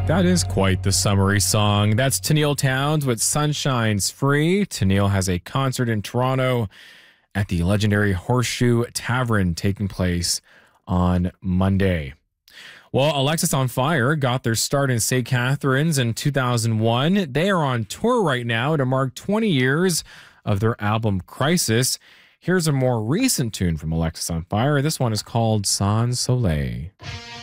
That is quite the summery song. That's Tennille Townes with Sunshine's Free. Tennille has a concert in Toronto at the legendary Horseshoe Tavern taking place on Monday. Well, Alexis on Fire got their start in St. Catharines in 2001. They are on tour right now to mark 20 years of their album Crisis. Here's a more recent tune from Alexis on Fire. This one is called Sans Soleil.